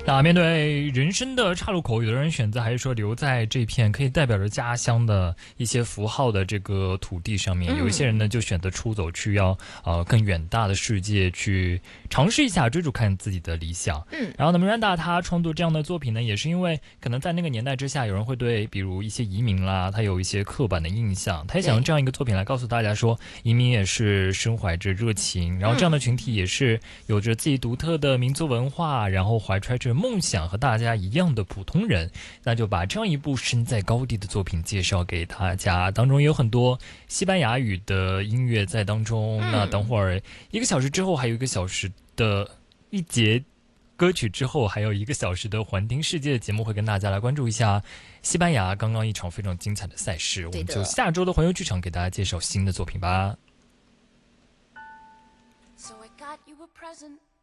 那面对人生的岔路口，有的人选择还是说留在这片可以代表着家乡的一些符号的这个土地上面，有一些人呢就选择出走去要更远大的世界去尝试一下，追逐看自己的理想。然后呢，Miranda 他创作这样的作品呢，也是因为可能在那个年代之下，有人会对比如一些移民啦，他有一些刻板的印象，他也想用这样一个作品来告诉大家说，移民也是身怀着热情，然后这样的群体也是有着自己独特的民族文化，然后怀揣着梦想和大家一样的普通人。那就把这样一部身在高地的作品介绍给大家，当中有很多西班牙语的音乐在当中。那等会儿1个小时之后，还有1个小时的一节歌曲之后，还有1个小时的环听世界的节目，会跟大家来关注一下西班牙刚刚一场非常精彩的赛事。我们就下周的环游剧场给大家介绍新的作品吧。 So I got you a present